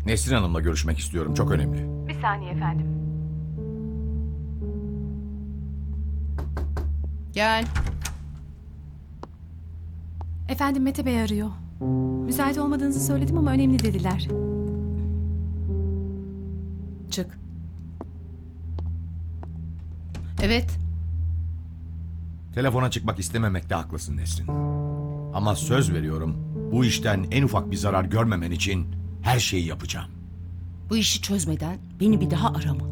Nesrin Hanım'la görüşmek istiyorum. Çok önemli. Bir saniye efendim. Gel. Efendim Mete Bey arıyor. Müsait olmadığınızı söyledim ama önemli dediler. Çık. Evet. Telefona çıkmak istememekte haklısın Nesrin. Ama söz veriyorum, bu işten en ufak bir zarar görmemen için her şeyi yapacağım. Bu işi çözmeden beni bir daha arama.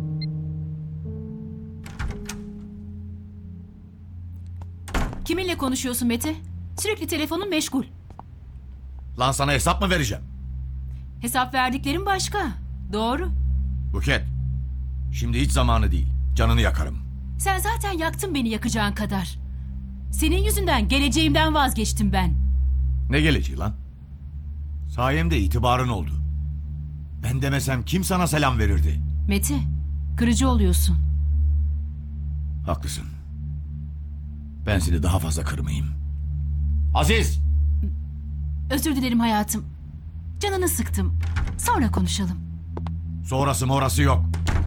Kiminle konuşuyorsun Mete? Sürekli telefonun meşgul. Lan sana hesap mı vereceğim? Hesap verdiklerin başka. Doğru. Buket, şimdi hiç zamanı değil. Canını yakarım. Sen zaten yaktın beni yakacağın kadar. Senin yüzünden geleceğimden vazgeçtim ben. Ne geleceği lan? Sayemde itibarın oldu. Ben demesem kim sana selam verirdi? Mete, kırıcı oluyorsun. Haklısın. Ben seni daha fazla kırmayayım. Aziz! Özür dilerim hayatım. Canını sıktım. Sonra konuşalım. Sonrası morası yok.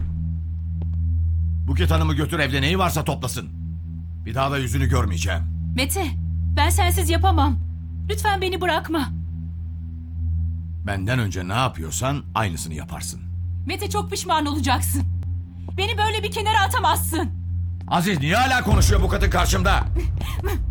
Buket Hanım'ı götür, evde neyi varsa toplasın. Bir daha da yüzünü görmeyeceğim. Mete, ben sensiz yapamam. Lütfen beni bırakma. Benden önce ne yapıyorsan aynısını yaparsın. Mete, çok pişman olacaksın. Beni böyle bir kenara atamazsın. Aziz niye hala konuşuyor bu kadın karşımda?